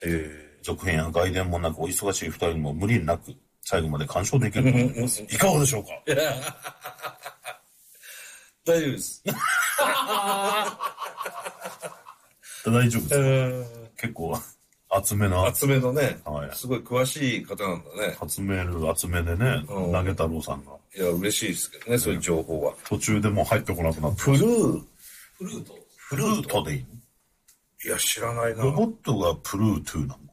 続編や外伝もなくお忙しい二人も無理なく最後まで鑑賞できると思います。いかがでしょうか？ 大丈夫です。 大丈夫ですか？結構厚めのね、 はい、 すごい詳しい方なんだね。 厚めでね、投げ太郎さんが。 いや、嬉しいですけどね、そういう情報は。 途中でもう入ってこなくなって。 フルートでいいの？ いや、知らないな。 ロボットがプルートゥーなのかな？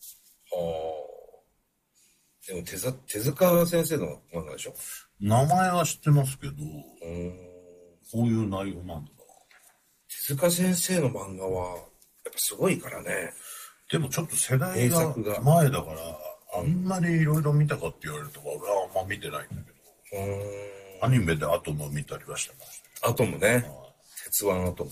でも手塚先生の漫画でしょ？ 名前は知ってますけど、こういう内容なんだ。 手塚先生の漫画は、やっぱすごいからね。 でもちょっと世代が前だから、あんまりいろいろ見たかって言われると俺はあんま見てないんだけど、アニメでアトムを見たりはしてましたアトムね。鉄腕アトム。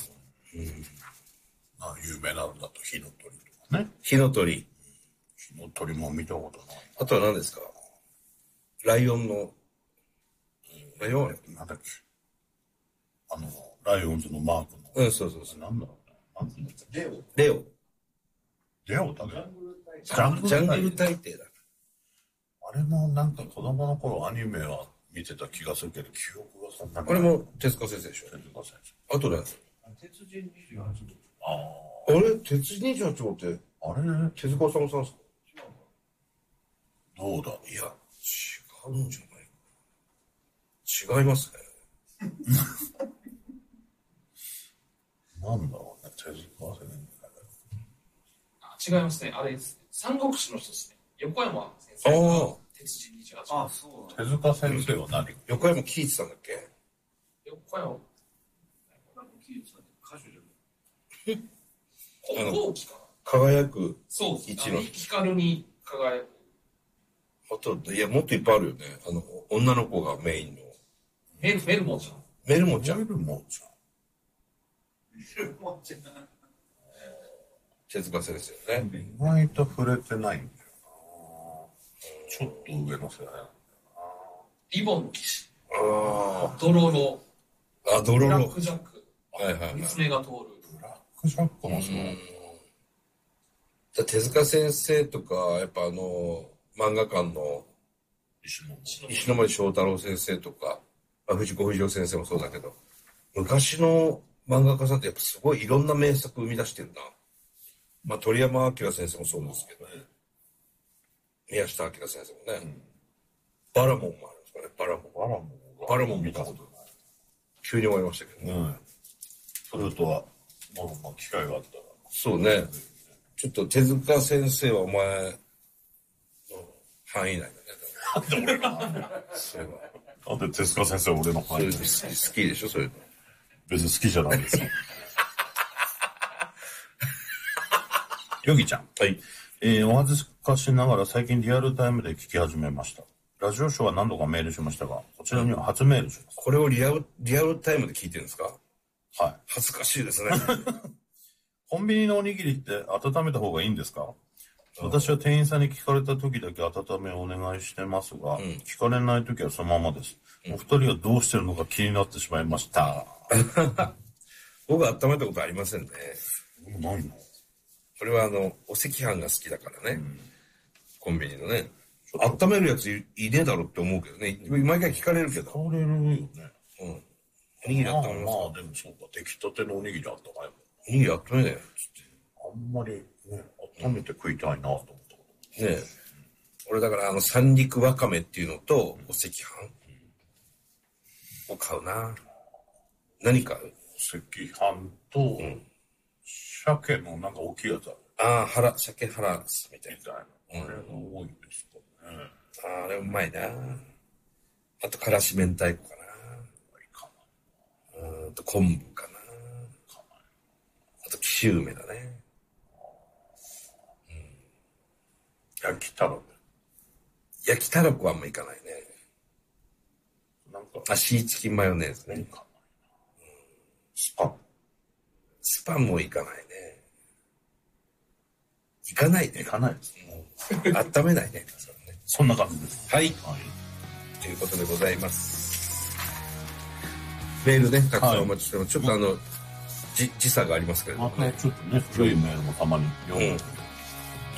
有名なのだと火の鳥とかね。 火の鳥も見たことない。 あとは何ですか？ライオンの、ライオンなんだっけ？ライオンズのマークの。 そう。 なんだろうね。 レオだね。 ジャングル大帝だ。 あれもなんか子供の頃アニメは見てた気がするけど、記憶がそんなに。 あれも手塚先生でしょ？ 手塚先生。あとね。 鉄人28。 あれ鉄人28号って、あれ手塚さんですか？ どうだ？ いや、違うんじゃない？違いますね。 なんだろうね、手塚先生。違いますね。あれです。三国志の人ですね。横山先生が鉄人28。 そう。手塚先生は何？ 横山喜一さんだっけ？ 横山喜一さんって歌手じゃない？ 後期かな。 輝く。 そうです。光に輝く。 あと、いや、もっといっぱいあるよね。女の子がメインの。 メルモちゃん。 メルモちゃん。手塚先生ね。 意外と触れてないんだよな。ちょっと上の世代なんだよな。 リボンの騎士。ドロロ。 ドロロ。 ブラックジャック。娘が通る。 ブラックジャックもそう。 手塚先生とか、やっぱ漫画館の石ノ森章太郎先生とか、藤子不二雄先生もそうだけど、昔の漫画家さんってやっぱすごいいろんな名作生み出してるな。鳥山明先生もそうですけどね。宮下明先生もね。バラモンもあるんですかね、バラモン見たことない。急に思いましたけどね。 それとは、機会があったら。 そうね。ちょっと手塚先生はお前の範囲内だね。 なんで俺がなんで手塚先生は俺の範囲内？ 好きでしょ、そういうの。 別に好きじゃないですよ。ヨギちゃん。 はい。 お恥ずかしながら最近リアルタイムで聞き始めました。ラジオショーは何度かメールしましたが、こちらには初メールします。 これをリアルタイムで聞いてるんですか？ はい。 恥ずかしいですね。 コンビニのおにぎりって温めた方がいいんですか？私は店員さんに聞かれた時だけ温めをお願いしてますが、聞かれない時はそのままです。お二人はどうしてるのか気になってしまいました。 僕は温めたことありませんね。 ないの？ これはお赤飯が好きだからね。コンビニのね。温めるやついねえだろって思うけどね。毎回聞かれるけど。 聞かれるよね。 おにぎり温めますか？ でもそうか、出来たてのおにぎり温かいもん。 おにぎり温めねえよ。 あんまりね、温めて食いたいなと思ったことねえ。俺だから三陸わかめっていうのとお赤飯を買うな。何買う？ お赤飯と、鮭のなんか大きいやつある。鮭ハラスみたいな。 あれが多いですかね。 あれうまいな。あとからし明太子かな。昆布かな。あと紀州梅だね。 焼きたらこ。 焼きたらこはあんまいかないね。 なんかシーチキンマヨネーズね。スパンもいかないね。いかないね。 いかないです。 温めないね。 そんな感じです。 はい。ということでございます。メールね、たくさんお待ちしてます。ちょっと時差がありますけれどもね。ちょっとね、古いメールもたまに読んでい